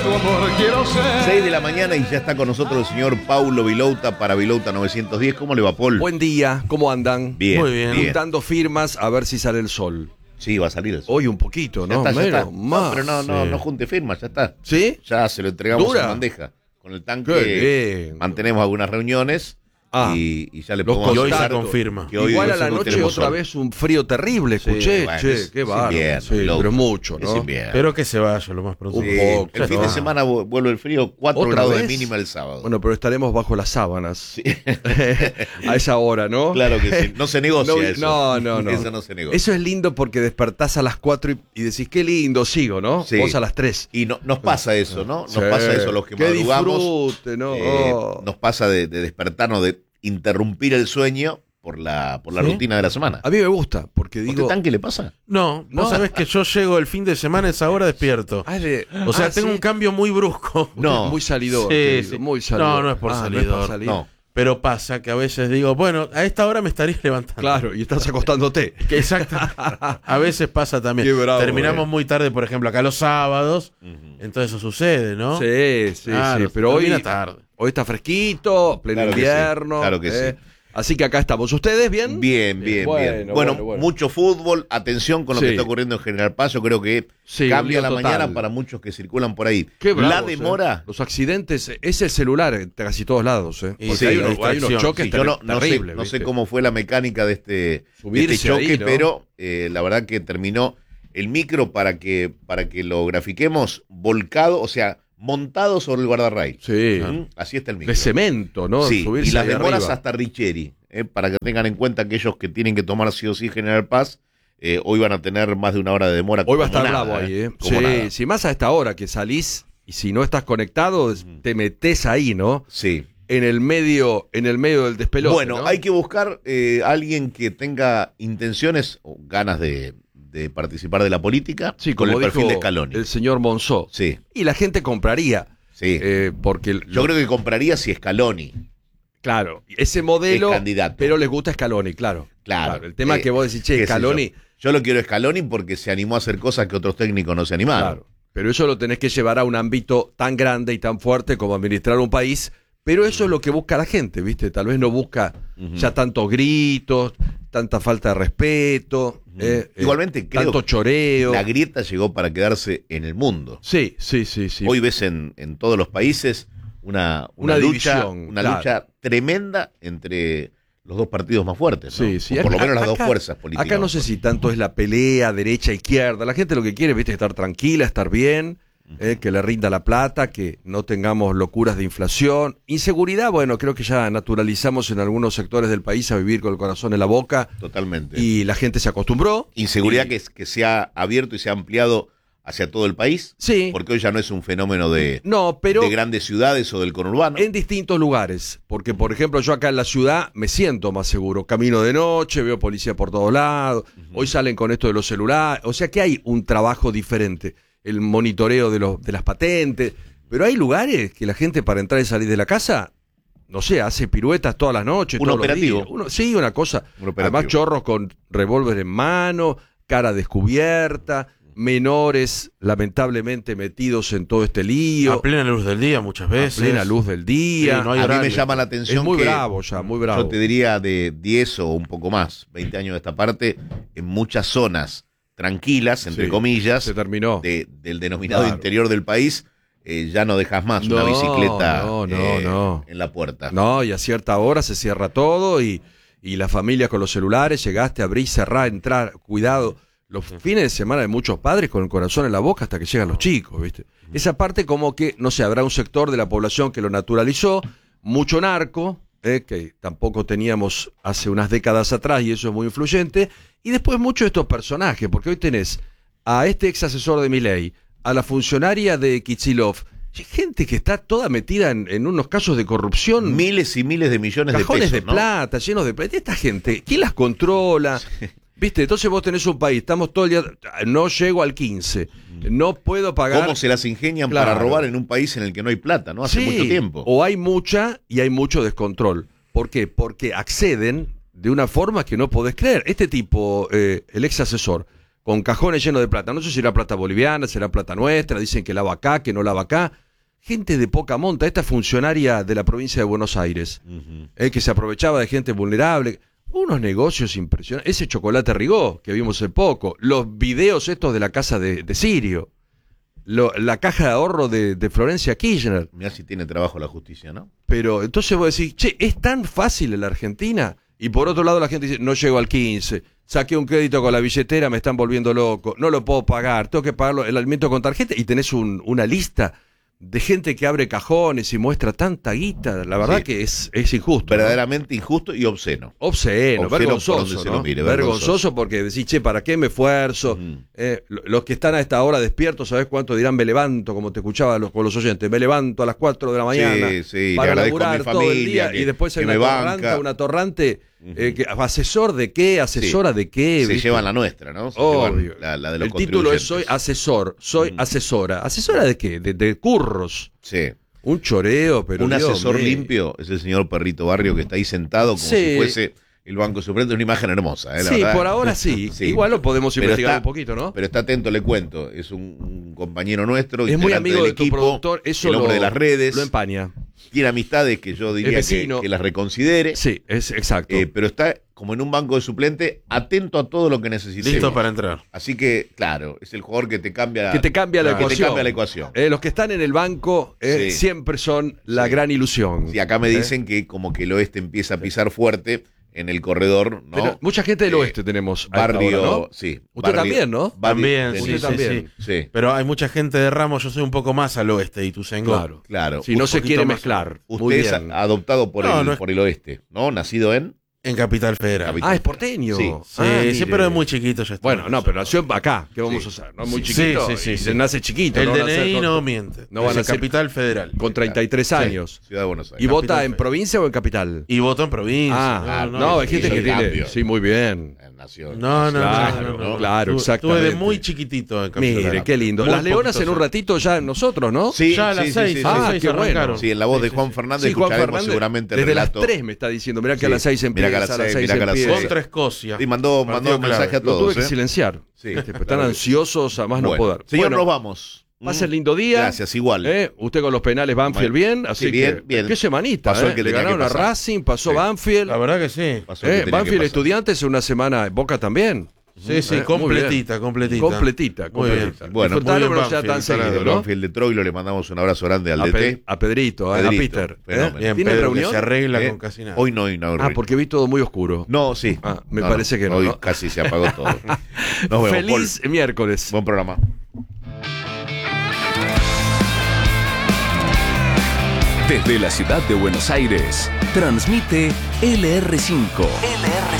tu amor quiero ser. 6 de la mañana y ya está con nosotros el señor Paulo Vilouta para Vilouta 910. ¿Cómo le va, Paul? Buen día, ¿cómo andan? Bien, Muy bien. Juntando firmas a ver si sale el sol. Sí, va a salir el sol. Hoy un poquito, Ya ¿no? está, ya Menos, está. más. No, pero no junte firmas, ya está. ¿Sí? Ya se lo entregamos ¿Dura? en bandeja. Con el tanque Qué bien. mantenemos algunas reuniones y ya le Los podemos Y hoy se avisar confirma. que hoy Igual a no la noche tenemos otra sol. vez un frío terrible, escuché. Bueno, che, es qué bárbaro. invierno, Sí, loco. pero es mucho, Es ¿no? invierno. Espero que se vaya lo más pronto. Un Sí, poco, el fin de semana vuelve el frío, 4 ¿Otra grados vez? de mínima el sábado. Bueno, pero estaremos bajo las sábanas. A esa hora, ¿no? Claro que sí. No se negocia eso. No. Eso no se negocia. Eso es lindo porque despertás a las 4 y decís, qué lindo, sigo, ¿no? Sí. Vos a las 3. Y nos pasa eso, ¿no? Nos Sí. pasa eso los que Qué madrugamos. disfrute, ¿no? Nos pasa de despertarnos, de interrumpir el sueño por la rutina de la semana. A mí me gusta, porque ¿A usted digo... tan qué le pasa? No, vos sabés que yo llego el fin de semana a esa hora despierto. O sea, tengo un cambio muy brusco. No. Muy salidor. Sí, querido, sí. muy salidor. No es por No es salidor. por salir. No. Pero pasa que a veces digo, bueno, a esta hora me estaría levantando. Claro, y estás acostándote. Que exacto. A veces pasa también. Qué bravo, Terminamos muy tarde, por ejemplo, acá los sábados. Entonces eso sucede, ¿no? Sí, Claro, pero hoy, termina tarde. hoy está fresquito, pleno Claro que sí, invierno. claro que sí. Así que acá estamos. ¿Ustedes bien? Bien. Bueno, Bueno, bueno. mucho fútbol, atención con lo Sí. que está ocurriendo en General Paz. Yo creo que Sí, cambia un la lío total. mañana para muchos que circulan por ahí. Qué bravos, La demora. Los accidentes, es el celular en casi todos lados. Y Porque sí, hay, la unos, hay unos distracción. choques Sí, yo no terribles. sé ¿viste? cómo fue la mecánica de este Subirse choque, ahí, ¿no? pero la verdad que terminó el micro para que lo grafiquemos volcado, o sea, montado sobre el guardarrail. Sí. Así está el micro. De cemento, ¿no? Sí, Subirse y las ahí demoras arriba. hasta Richeri, para que tengan en cuenta aquellos que tienen que tomar sí o sí General Paz, hoy van a tener más de una hora de demora. Hoy va a como estar nada, bravo ahí, ¿eh? Como nada. Sí, si más a esta hora que salís y si no estás conectado, te metés ahí, ¿no? Sí. En el medio del despelote. Bueno, ¿no? hay que buscar alguien que tenga intenciones o ganas de participar de la política Sí, con como el perfil dijo de Scaloni. el señor Monzó. Sí, Y la gente compraría. sí. Porque Yo creo que compraría si Scaloni claro, ese modelo, es candidato. pero les gusta Scaloni, claro. Claro. El tema es que vos decís, che, qué sé Scaloni, yo lo quiero Scaloni porque se animó a hacer cosas que otros técnicos no se animaron. claro. Pero eso lo tenés que llevar a un ámbito tan grande y tan fuerte como administrar un país. Pero eso es lo que busca la gente, ¿viste? Tal vez no busca ya tantos gritos, tanta falta de respeto. Igualmente, creo tanto que choreo. la grieta llegó para quedarse en el mundo. Sí. Hoy ves en todos los países una lucha, división, una claro. lucha tremenda entre los dos partidos más fuertes, ¿no? Sí. O por lo menos las dos Acá- fuerzas políticas. Acá no sé si tanto es la pelea derecha-izquierda. La gente lo que quiere, ¿viste? Es estar tranquila, estar bien, que le rinda la plata, que no tengamos locuras de inflación. Inseguridad, bueno, creo que ya naturalizamos en algunos sectores del país a vivir con el corazón en la boca Totalmente. y la gente se acostumbró. Inseguridad Y- que se ha abierto y se ha ampliado hacia todo el país. Sí. Porque hoy ya no es un fenómeno de Pero grandes ciudades o del conurbano. en distintos lugares. Porque, por ejemplo, yo acá en la ciudad me siento más seguro. Camino de noche, veo policía por todos lados. Hoy salen con esto de los celulares. O sea que hay un trabajo diferente. El monitoreo de las patentes. Pero hay lugares que la gente para entrar y salir de la casa, no sé, hace piruetas todas las noches. Un todos los operativo. días. Sí, una cosa. Un operativo. Además, chorros con revólver en mano, cara descubierta, menores lamentablemente metidos en todo este lío. A plena luz del día muchas veces. A plena luz del día. Sí, no hay A mí me horario. llama la atención Es muy que bravo ya, muy bravo. yo te diría de 10 o un poco más, 20 años de esta parte, en muchas zonas tranquilas, entre Sí, comillas, se terminó. del denominado Claro. interior del país, ya no dejas más una No, bicicleta no. en la puerta. No, y a cierta hora se cierra todo y la familia con los celulares, llegaste, abrís, cerrá, entrar, cuidado. Los fines de semana de muchos padres con el corazón en la boca hasta que llegan los chicos, ¿viste? Esa parte como que, no sé, habrá un sector de la población que lo naturalizó, mucho narco, que tampoco teníamos hace unas décadas atrás y eso es muy influyente, y después muchos de estos personajes, porque hoy tenés a este ex asesor de Milei, a la funcionaria de Kicillof, gente que está toda metida en unos casos de corrupción, Miles y miles de millones cajones de de pesos, ¿no? plata, llenos de plata. Esta gente, ¿quién las controla? ¿Viste? Entonces vos tenés un país, estamos todo el día, no llego al 15, no puedo pagar. ¿Cómo se las ingenian Claro. para robar en un país en el que no hay plata, no? Hace Sí, mucho tiempo. O hay mucha y hay mucho descontrol. ¿Por qué? Porque acceden de una forma que no podés creer. Este tipo, el ex asesor, con cajones llenos de plata. No sé si será plata boliviana, será plata nuestra, dicen que lava acá, que no lava acá. Gente de poca monta, esta funcionaria de la provincia de Buenos Aires, que se aprovechaba de gente vulnerable. Unos negocios impresionantes. Ese chocolate Rigó que vimos hace poco. Los videos estos de la casa de Sirio. La caja de ahorro de Florencia Kirchner. Mirá si tiene trabajo la justicia, ¿no? Pero entonces vos decís, che, ¿es tan fácil en la Argentina? Y por otro lado la gente dice, no llego al 15, saqué un crédito con la billetera, me están volviendo loco, no lo puedo pagar, tengo que pagarlo el alimento con tarjeta, y tenés una lista de gente que abre cajones y muestra tanta guita. La verdad que es injusto. Verdaderamente, ¿no? Injusto y obsceno. Obsceno, vergonzoso, ¿no? Mire, vergonzoso porque decís, che, ¿para qué me esfuerzo? Los que están a esta hora despiertos, ¿sabés cuánto dirán? Me levanto, como te escuchaba con los oyentes, me levanto a las 4 de la mañana para laburar todo el día, y después hay una torrante. ¿Asesor de qué? ¿Asesora de qué? Se llevan la nuestra, ¿no? Obvio. La de los el título es soy asesor, soy asesora. ¿Asesora de qué? De curros. Sí. Un choreo, pero un asesor limpio es el señor Perrito Barrio que está ahí sentado como si fuese el Banco Supremo. Es una imagen hermosa, la verdad. Por ahora sí. Igual lo podemos investigar un poquito, ¿no? Pero está atento, le cuento. Es un compañero nuestro. Es muy amigo de tu productor. Eso el hombre de las redes. Lo empaña. Tiene amistades que yo diría que las reconsidere. Sí, es exacto. Pero está como en un banco de suplente, atento a todo lo que necesitemos. Listo para entrar. Así que, claro, es el jugador que te cambia, la ecuación. Los que están en el banco siempre son la gran ilusión. Sí, acá me dicen que como que el oeste empieza a pisar fuerte en el corredor, ¿no? Pero mucha gente del oeste tenemos. Barrio, ¿no? Sí. Usted también, ¿no? También, usted también. Sí. Pero hay mucha gente de Ramos, yo soy un poco más al oeste, Ituzaingó. Claro. Si no se quiere mezclar. Usted es adoptado por el oeste, ¿no? Nacido en Capital Federal. Es porteño. Sí, pero es muy chiquito ya está. Bueno, no, pero nació acá. ¿Qué vamos a hacer? ¿No? Muy chiquito. Sí. Se nace chiquito. El DNI no miente. No van a ser Capital Federal. Con 33 años. Ciudad de Buenos Aires. ¿Y vota en provincia o en capital? Y votó en provincia. No, hay gente que tiene. Sí, muy bien. Nació. No. Claro, exactamente. Estuve de muy chiquitito en Capital Federal. Mire, qué lindo. Las Leonas en un ratito ya nosotros, ¿no? Sí, ya a las 6. Qué bueno. Sí, en la voz de Juan Fernández escucharemos seguramente el relato. Desde las 3 me está diciendo. Mirá que a las 6 empieza. Mirá que a las 6 empieza. Contra Escocia. Y mandó un mensaje a todos. Lo tuve que silenciar. Están ansiosos, además no poder. Señor, nos vamos. Pase lindo día. Gracias, igual. Usted con los penales Banfield bien, así que bien. Qué semanita. Pasó el que le ganaron a Racing, pasó Banfield. La verdad que sí. Banfield Estudiantes en una semana, Boca también. Sí, completita. Bueno, no sea tan seguido, ¿no? Banfield de Troilo, le mandamos un abrazo grande al DT. A Pedrito, a Peter. Bien, ¿tiene reunión? Se arregla con casi nada. Hoy no. Porque vi todo muy oscuro. No, sí. Me parece que no. Hoy casi se apagó todo. Nos vemos. Feliz miércoles. Buen programa. Desde la ciudad de Buenos Aires, transmite LR5.